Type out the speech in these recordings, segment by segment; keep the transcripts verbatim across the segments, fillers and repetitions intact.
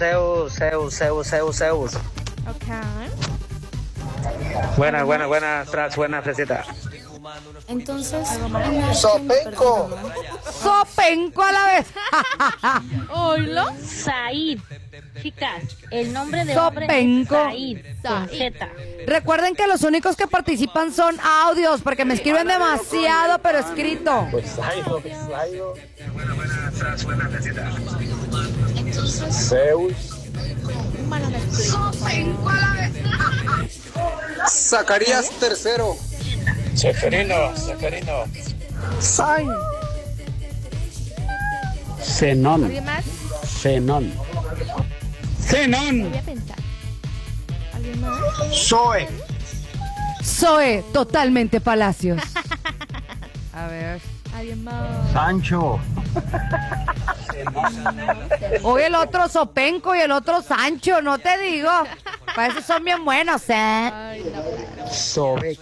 Zeus, Zeus, Zeus, Zeus, Zeus. Ok. Buenas, buenas, buenas, tras, buenas, fresita. Entonces, Sopenco. Sopenco a la vez. ¿oílo? Said. Chicas, el nombre de Sopenco. hombre es Said, con Z. Recuerden que los únicos que participan son audios, porque me escriben demasiado, pero escrito. Pues Saido, Saido. Zeus. Zacarías tercero. Seferino, Seferino. Sain. Zenón. ¿Alguien más? Zenón. Zenón. Voy a pensar. ¿Alguien más? Zoe. Zoe, totalmente Palacios. A ver. ¿Alguien más? Sancho. Hoy el otro Sopenco y el otro Sancho, no te digo. Para eso son bien buenos, ¿eh? Ay, no. Sobe.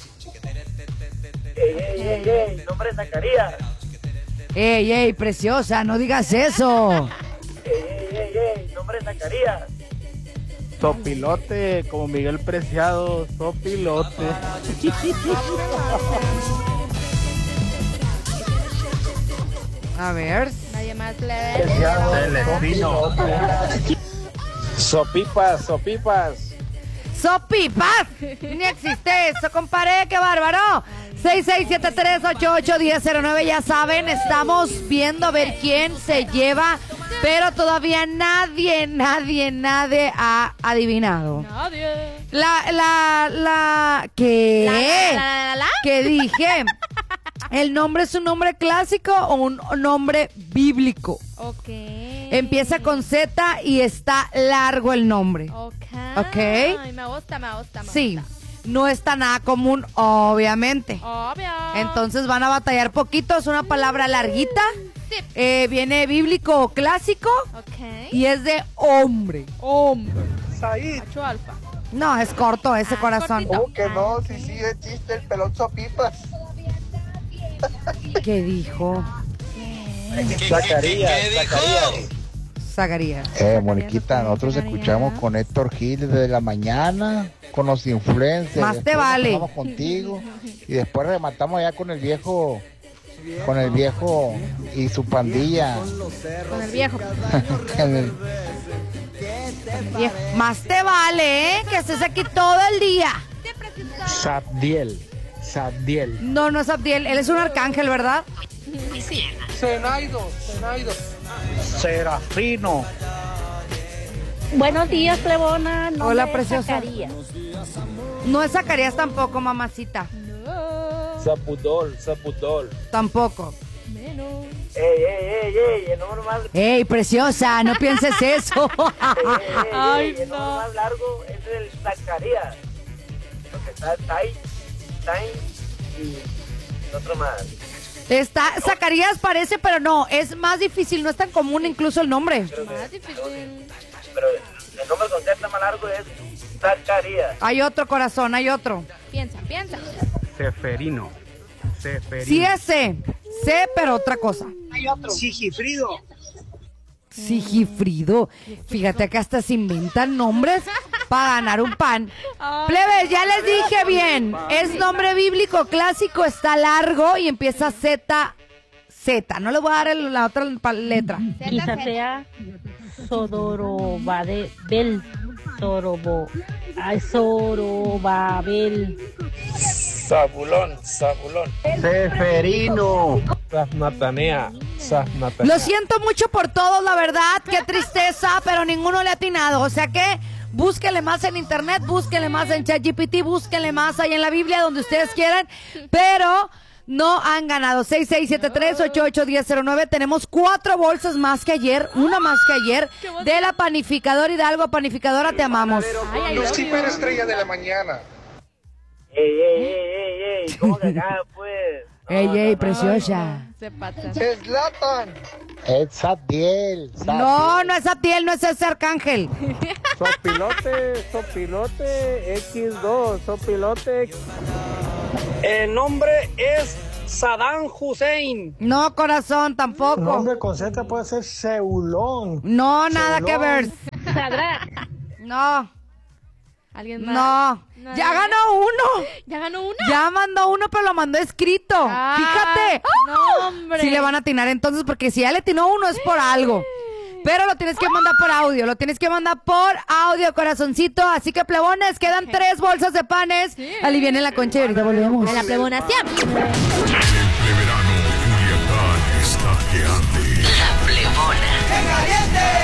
Ey, ey, ey, ey, nombre es Zacarías. Ey, ey, preciosa, no digas eso. Ey, ey, ey, ey, nombre es Zacarías. Sopilote, como Miguel Preciado. Sopilote. A ver. Nadie más le Celestino. Sopipas, sopipas. Sopipas. Ni existe eso, compadre, qué bárbaro. seis seis siete tres ocho ocho uno cero cero nueve, ya saben, estamos viendo a ver quién se lleva, pero todavía nadie, nadie, nadie ha adivinado. Nadie. La, la, la, ¿qué? La, la, la, la, la. ¿Qué dije? ¿El nombre es un nombre clásico o un nombre bíblico? Ok. Empieza con Z y está largo el nombre. Ok. Ok. Ay, me gusta, me gusta, me Sí, gusta. no está nada común, obviamente. Obvio. Entonces van a batallar poquito, es una palabra larguita. Sí. Eh, viene bíblico o clásico Ok. y es de hombre. hombre. Said. Macho alfa. No, es corto ese Ah, corazón. cortito. Oh, que no, si sí existe el pelón sopipas. ¿Qué dijo Zacarías, Zacarías. Zacarías? Eh, Moniquita, nosotros escuchamos con Héctor Gil desde la mañana, con los influencers. Más te después vale. Vamos contigo y después rematamos ya con el viejo, con el viejo y su pandilla. Con el viejo. En el- Viejo. Más te vale, ¿eh? Que estés aquí todo el día. Sabdiel. Sabdiel. No, no es Abdiel, él es un arcángel, ¿verdad? Zenaido, Zenaido. Serafino. Buenos días, Plebona. Nombre Hola, es preciosa. Zacarías. No es Zacarías tampoco, mamacita. No. Zapudol, Zapudol. Tampoco. Menos. Ey, ey, ey, ey, el nombre más, Ey, preciosa, no pienses eso. ey, ey, ey, Ay, el nombre no. más largo es el Zacarías. Porque está Tai, Tai y el otro más. Está, Zacarías parece, pero no, es más difícil, no es tan común incluso el nombre. Más difícil. Pero el nombre con Z más largo es Zacarías. Hay otro corazón, hay otro. Piensa, piensa. Seferino. Seferino. Sí es C, C, pero otra cosa. Sigifrido. Sigifrido. Fíjate que hasta se inventan nombres para ganar un pan. Plebes, ya les dije bien. Es nombre bíblico clásico, está largo y empieza Z, Z. No les voy a dar el- la otra pa- letra. Quizás sea Sodorobabel. Sorobo. Ay, Sorobabel. Zabulón, Zabulón. Seferino. Sasnatanea. Sasnatanea. Lo siento mucho por todos, la verdad. Qué tristeza, pero ninguno le ha atinado. O sea que búsquenle más en internet, búsquenle más en ChatGPT, búsquenle más ahí en la Biblia, donde ustedes quieran. Pero no han ganado. seis seis siete tres ocho ocho uno cero cero nueve. Tenemos cuatro bolsas más que ayer, una más que ayer, de la Panificadora Hidalgo. Panificadora, te amamos. Ay, ay, Los ay. estrella de la mañana. Ey, ey, ey, ey, ey. ¿Cómo que acá, pues? No, Ey, no, ey, no, preciosa. Se pasa. Zlatan. Es Sabdiel. No, no es Atiel, no es ese arcángel. Sopilote. Sopilote. equis dos. Sopilote. El nombre es Saddam Hussein. No, corazón, tampoco. Nombre con Z puede ser Seulón. No, nada que ver. Seulón. Sadrach. No. ¿Alguien más? No. Nadie. Ya ganó uno. ¿Ya ganó uno? Ya mandó uno, pero lo mandó escrito. Ah, Fíjate. No, hombre. Sí le van a atinar entonces, porque si ya le atinó uno es por algo. Pero lo tienes que mandar por audio, lo tienes que mandar por audio, corazoncito. Así que, plebones, quedan tres bolsas de panes. Sí. Alivienen la concha y ahorita volvemos. A la plebonación. El preverano Culiacán está que arde. La plebona.